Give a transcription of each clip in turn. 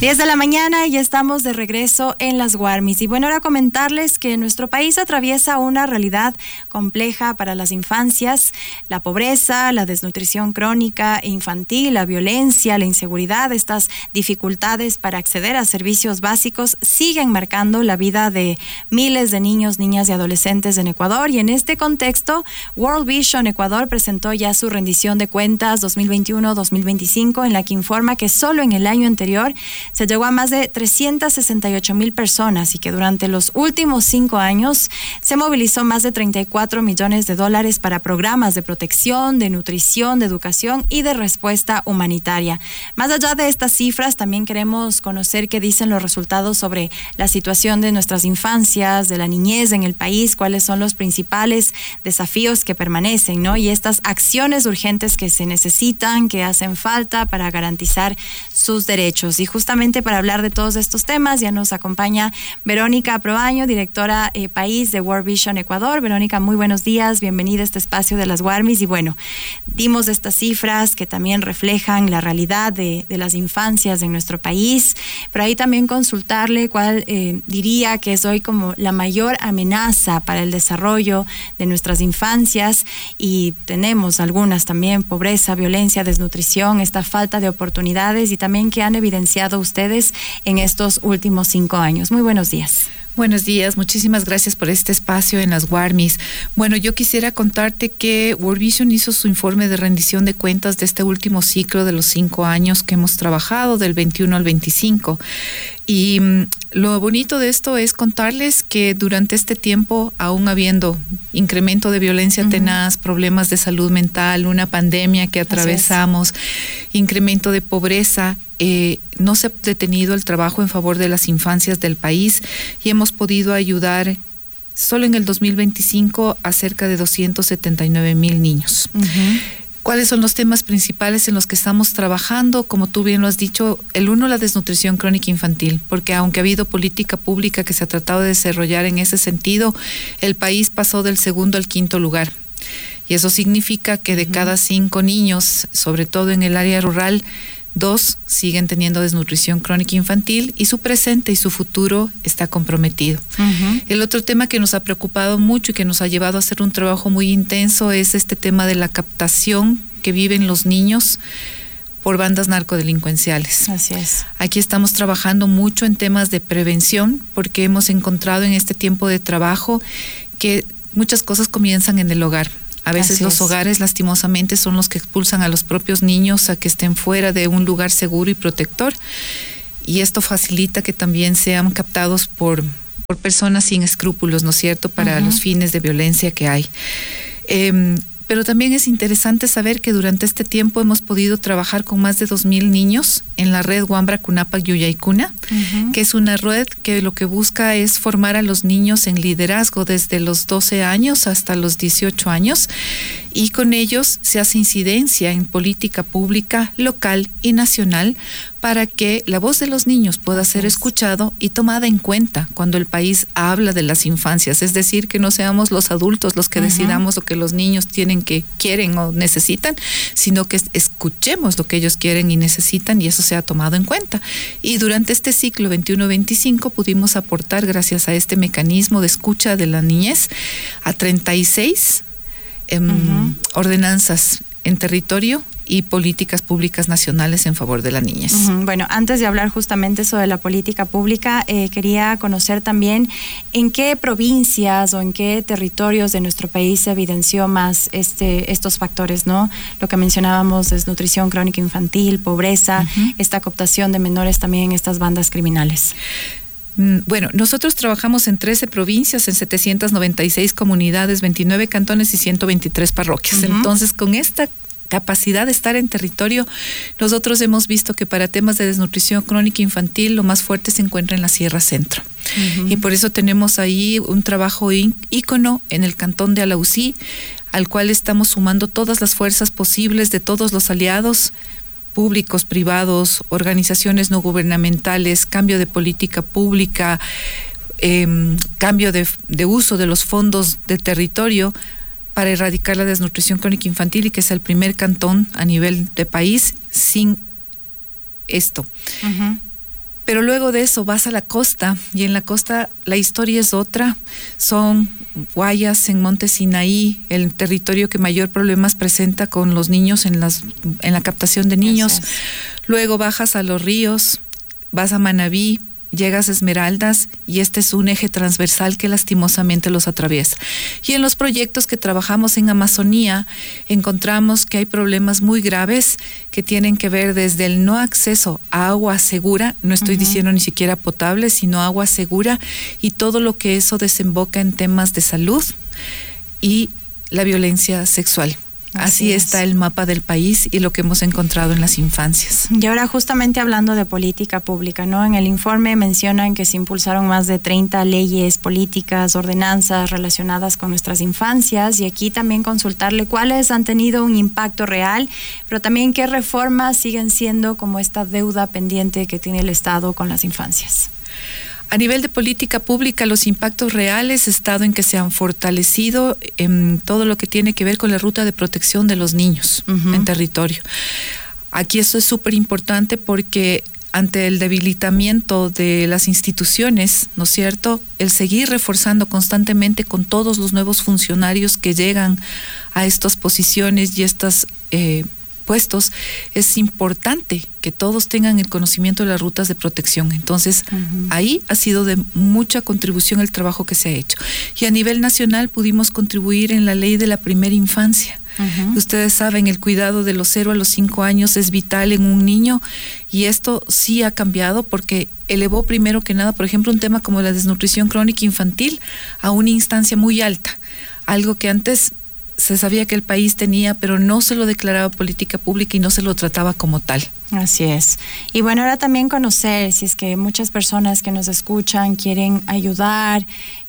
10 de la mañana y estamos de regreso en las Warmis. Y bueno, ahora comentarles que nuestro país atraviesa una realidad compleja para las infancias. La pobreza, la desnutrición crónica e infantil, la violencia, la inseguridad, estas dificultades para acceder a servicios básicos siguen marcando la vida de miles de niños, niñas y adolescentes en Ecuador. Y en este contexto, World Vision Ecuador presentó ya su rendición de cuentas 2021-2025, en la que informa que solo en el año anterior se llegó a más de 368,000 personas y que durante los últimos 5 años se movilizó más de $34 millones para programas de protección, de nutrición, de educación y de respuesta humanitaria. Más allá de estas cifras, también queremos conocer qué dicen los resultados sobre la situación de nuestras infancias, de la niñez en el país, cuáles son los principales desafíos que permanecen, ¿no? Y estas acciones urgentes que se necesitan, que hacen falta para garantizar sus derechos. Y justamente para hablar de todos estos temas ya nos acompaña Verónica Proaño, directora país de World Vision Ecuador. Verónica, muy buenos días, bienvenida a este espacio de las Warmis. Y bueno, dimos estas cifras que también reflejan la realidad de las infancias en nuestro país, pero ahí también consultarle cuál diría que es hoy como la mayor amenaza para el desarrollo de nuestras infancias. Y tenemos algunas también: pobreza, violencia, desnutrición, esta falta de oportunidades, y también que han evidenciado ustedes en estos últimos 5 años. Muy buenos días. Buenos días, muchísimas gracias por este espacio en las Warmis. Bueno, yo quisiera contarte que World Vision hizo su informe de rendición de cuentas de este último ciclo de los 5 años que hemos trabajado, del 21 al 25. Y lo bonito de esto es contarles que durante este tiempo, aún habiendo incremento de violencia tenaz, problemas de salud mental, una pandemia que atravesamos, incremento de pobreza, no se ha detenido el trabajo en favor de las infancias del país y hemos podido ayudar solo en el 2025 a cerca de 279,000 niños. ¿Cuáles son los temas principales en los que estamos trabajando? Como tú bien lo has dicho, el uno, la desnutrición crónica infantil, porque aunque ha habido política pública que se ha tratado de desarrollar en ese sentido, el país pasó del 2º al 5º lugar. Y eso significa que de cada 5 niños, sobre todo en el área rural, 2 siguen teniendo desnutrición crónica infantil y su presente y su futuro está comprometido. El otro tema que nos ha preocupado mucho y que nos ha llevado a hacer un trabajo muy intenso es este tema de la captación que viven los niños por bandas narcodelincuenciales. Así es. Aquí estamos trabajando mucho en temas de prevención porque hemos encontrado en este tiempo de trabajo que muchas cosas comienzan en el hogar. A veces los hogares, lastimosamente, son los que expulsan a los propios niños a que estén fuera de un lugar seguro y protector. Y esto facilita que también sean captados por personas sin escrúpulos, ¿no es cierto?, para los fines de violencia que hay. Pero también es interesante saber que durante este tiempo hemos podido trabajar con más de 2,000 niños en la red Wambra Cunapac Yuyaykuna, que es una red que lo que busca es formar a los niños en liderazgo desde los 12 años hasta los 18 años, y con ellos se hace incidencia en política pública local y nacional para que la voz de los niños pueda ser escuchado y tomada en cuenta cuando el país habla de las infancias. Es decir, que no seamos los adultos los que decidamos lo que los niños quieren o necesitan, sino que escuchemos lo que ellos quieren y necesitan y eso sea tomado en cuenta. Y durante este ciclo 21-25 pudimos aportar, gracias a este mecanismo de escucha de la niñez, a 36 ordenanzas en territorio y políticas públicas nacionales en favor de la niñez. Bueno, antes de hablar justamente sobre la política pública, quería conocer también en qué provincias o en qué territorios de nuestro país se evidenció más estos factores, ¿no? Lo que mencionábamos, desnutrición crónica infantil, pobreza, esta cooptación de menores también en estas bandas criminales. Bueno, nosotros trabajamos en 13 provincias, en 796 comunidades, 29 cantones y 123 parroquias. Entonces, con esta capacidad de estar en territorio, nosotros hemos visto que para temas de desnutrición crónica infantil lo más fuerte se encuentra en la Sierra Centro. Y por eso tenemos ahí un trabajo ícono en el cantón de Alausí, al cual estamos sumando todas las fuerzas posibles de todos los aliados públicos, privados, organizaciones no gubernamentales, cambio de política pública, cambio de uso de los fondos de territorio para erradicar la desnutrición crónica infantil y que sea el primer cantón a nivel de país sin esto. Pero luego de eso vas a la costa, y en la costa la historia es otra. Son Guayas, en Monte Sinaí, el territorio que mayor problemas presenta con los niños en la captación de niños. Luego bajas a los ríos, vas a Manabí, llegas a Esmeraldas, y este es un eje transversal que lastimosamente los atraviesa. Y en los proyectos que trabajamos en Amazonía, encontramos que hay problemas muy graves que tienen que ver desde el no acceso a agua segura, no estoy diciendo ni siquiera potable, sino agua segura, y todo lo que eso desemboca en temas de salud y la violencia sexual. Así está el mapa del país y lo que hemos encontrado en las infancias. Y ahora justamente hablando de política pública, ¿no? En el informe mencionan que se impulsaron más de 30 leyes, políticas, ordenanzas relacionadas con nuestras infancias, y aquí también consultarle cuáles han tenido un impacto real, pero también qué reformas siguen siendo como esta deuda pendiente que tiene el Estado con las infancias. A nivel de política pública, los impactos reales han estado en que se han fortalecido en todo lo que tiene que ver con la ruta de protección de los niños en territorio. Aquí esto es súper importante porque ante el debilitamiento de las instituciones, ¿no es cierto?, el seguir reforzando constantemente con todos los nuevos funcionarios que llegan a estas posiciones y estas puestos, es importante que todos tengan el conocimiento de las rutas de protección. Entonces, ahí ha sido de mucha contribución el trabajo que se ha hecho. Y a nivel nacional pudimos contribuir en la ley de la primera infancia. Ustedes saben, el cuidado de los 0 a los 5 años es vital en un niño, y esto sí ha cambiado porque elevó primero que nada, por ejemplo, un tema como la desnutrición crónica infantil a una instancia muy alta, algo que antes se sabía que el país tenía, pero no se lo declaraba política pública y no se lo trataba como tal. Así es. Y bueno, ahora también conocer, si es que muchas personas que nos escuchan quieren ayudar,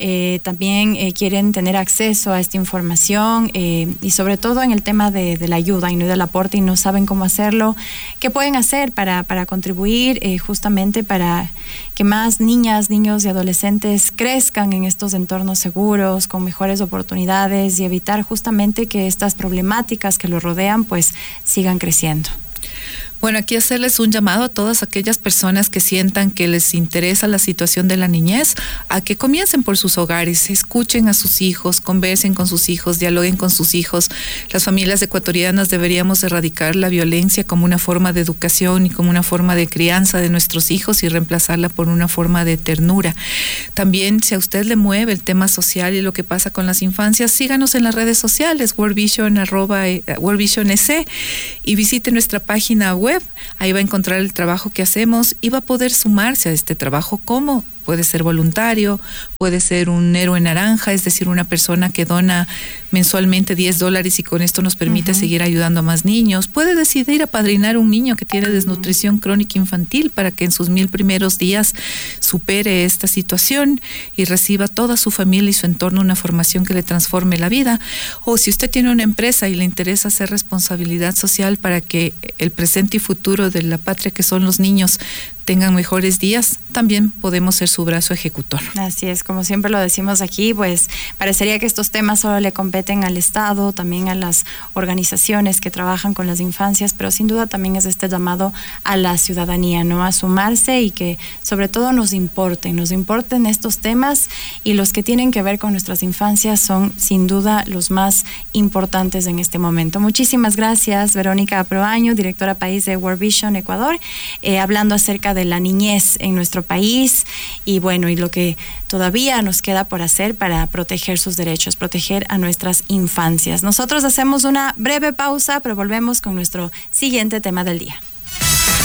también quieren tener acceso a esta información, y sobre todo en el tema de la ayuda y no del aporte, y no saben cómo hacerlo, ¿qué pueden hacer para contribuir justamente para que más niñas, niños y adolescentes crezcan en estos entornos seguros, con mejores oportunidades, y evitar justamente que estas problemáticas que los rodean pues sigan creciendo? Bueno, aquí hacerles un llamado a todas aquellas personas que sientan que les interesa la situación de la niñez, a que comiencen por sus hogares, escuchen a sus hijos, conversen con sus hijos, dialoguen con sus hijos. Las familias ecuatorianas deberíamos erradicar la violencia como una forma de educación y como una forma de crianza de nuestros hijos, y reemplazarla por una forma de ternura. También, si a usted le mueve el tema social y lo que pasa con las infancias, síganos en las redes sociales, WorldVision, @WorldVision EC, y visite nuestra página web. Ahí va a encontrar el trabajo que hacemos y va a poder sumarse a este trabajo. ¿Cómo? Puede ser voluntario, puede ser un héroe naranja, es decir, una persona que dona mensualmente $10 y con esto nos permite seguir ayudando a más niños. Puede decidir apadrinar un niño que tiene desnutrición crónica infantil para que en sus 1000 primeros días supere esta situación y reciba toda su familia y su entorno una formación que le transforme la vida. O si usted tiene una empresa y le interesa hacer responsabilidad social para que el presente y futuro de la patria, que son los niños, tengan mejores días, también podemos ser su brazo ejecutor. Así es, como siempre lo decimos aquí, pues parecería que estos temas solo le competen al Estado, también a las organizaciones que trabajan con las infancias, pero sin duda también es este llamado a la ciudadanía, ¿no? A sumarse, y que sobre todo nos importen estos temas, y los que tienen que ver con nuestras infancias son sin duda los más importantes en este momento. Muchísimas gracias, Verónica Proaño, directora país de WorldVision Ecuador, hablando acerca de la niñez en nuestro país, y bueno, y lo que todavía nos queda por hacer para proteger sus derechos, proteger a nuestras infancias. Nosotros hacemos una breve pausa, pero volvemos con nuestro siguiente tema del día.